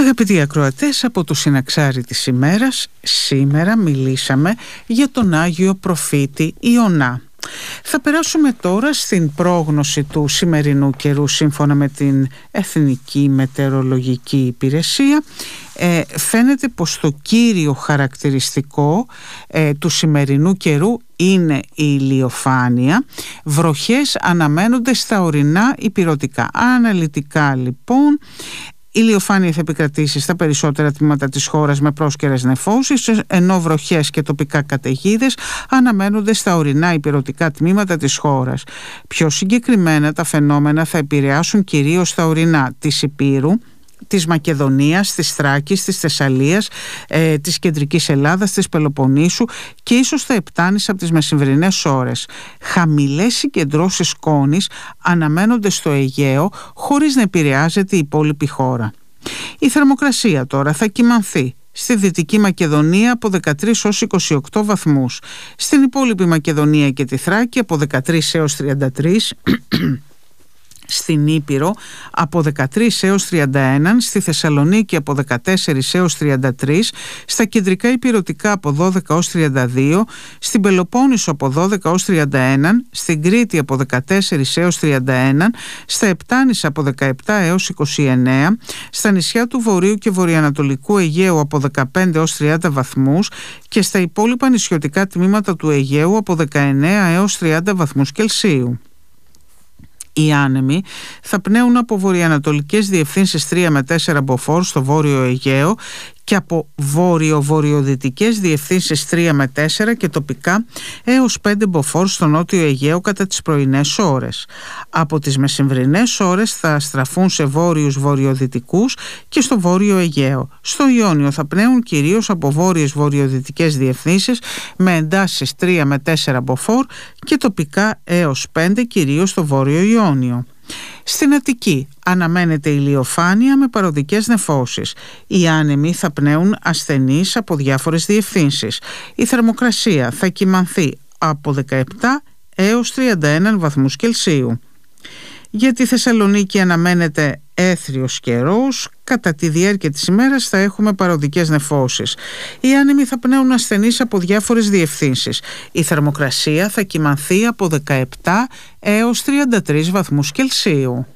Αγαπητοί ακροατές, από το Συναξάρι της ημέρας, σήμερα μιλήσαμε για τον Άγιο Προφήτη Ιωνά. Θα περάσουμε τώρα στην πρόγνωση του σημερινού καιρού σύμφωνα με την Εθνική Μετεωρολογική Υπηρεσία. Φαίνεται πως το κύριο χαρακτηριστικό του σημερινού καιρού είναι η ηλιοφάνεια. Βροχές αναμένονται στα ορεινά ηπειρωτικά. Αναλυτικά λοιπόν, η ηλιοφάνεια θα επικρατήσει στα περισσότερα τμήματα της χώρας με πρόσκαιρες νεφώσεις, ενώ βροχές και τοπικά καταιγίδες αναμένονται στα ορεινά ηπειρωτικά τμήματα της χώρας. Πιο συγκεκριμένα τα φαινόμενα θα επηρεάσουν κυρίως τα ορεινά της Ηπείρου, της Μακεδονίας, της Θράκης, της Θεσσαλίας, της Κεντρικής Ελλάδας, της Πελοποννήσου και ίσως θα επτάνεις από τις μεσημβρινές ώρες. Χαμηλές συγκεντρώσεις σκόνης αναμένονται στο Αιγαίο χωρίς να επηρεάζεται η υπόλοιπη χώρα. Η θερμοκρασία τώρα θα κυμανθεί στη Δυτική Μακεδονία από 13 έως 28 βαθμούς, στην υπόλοιπη Μακεδονία και τη Θράκη από 13 έως 33, στην Ήπειρο από 13 έως 31, στη Θεσσαλονίκη από 14 έως 33, στα κεντρικά ηπειρωτικά από 12 έως 32, στην Πελοπόννησο από 12 έως 31, στην Κρήτη από 14 έως 31, στα Επτάνησα από 17 έως 29, στα νησιά του Βορείου και Βορειοανατολικού Αιγαίου από 15 έως 30 βαθμούς και στα υπόλοιπα νησιωτικά τμήματα του Αιγαίου από 19 έως 30 βαθμούς Κελσίου. Οι άνεμοι θα πνέουν από βορειοανατολικές διευθύνσεις 3 με 4 μποφόρ στο Βόρειο Αιγαίο και από βόρειο-βορειοδυτικές διευθύνσεις 3 με 4 και τοπικά έως 5 μποφόρ στο Νότιο Αιγαίο κατά τις πρωινές ώρες. Από τις μεσημβρινές ώρες θα στραφούν σε βόρειους βορειοδυτικούς και στο Βόρειο Αιγαίο. Στο Ιόνιο θα πνέουν κυρίως από βόρειες βορειοδυτικές διευθύνσεις με εντάσεις 3 με 4 μποφόρ και τοπικά έως 5 κυρίως στο Βόρειο Ιόνιο. Στην Αττική αναμένεται ηλιοφάνεια με παροδικές νεφώσεις. Οι άνεμοι θα πνέουν ασθενείς από διάφορες διευθύνσεις. Η θερμοκρασία θα κυμανθεί από 17 έως 31 βαθμούς Κελσίου. Για τη Θεσσαλονίκη αναμένεται έθριος καιρός. Κατά τη διάρκεια της ημέρας θα έχουμε παροδικές νεφώσεις. Οι άνεμοι θα πνέουν ασθενείς από διάφορες διευθύνσεις. Η θερμοκρασία θα κυμανθεί από 17 έως 33 βαθμούς Κελσίου.